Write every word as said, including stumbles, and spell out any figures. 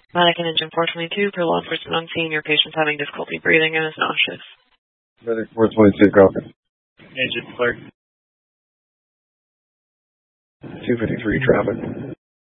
Medic and Engine four twenty-two, per law enforcement on scene, your patient's having difficulty breathing and is nauseous. Medic four twenty-two, copy. Agent Clark. two fifty-three traffic.